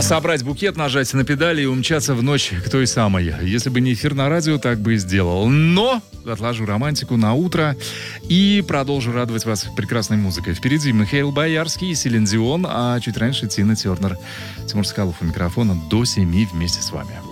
Собрать букет, нажать на педали и умчаться в ночь к той самой. Если бы не эфир на радио, так бы и сделал. Но отложу романтику на утро и продолжу радовать вас прекрасной музыкой. Впереди Михаил Боярский и Селин Дион, а чуть раньше Тина Тернер. Тимур Соколов у микрофона до 7 вместе с вами.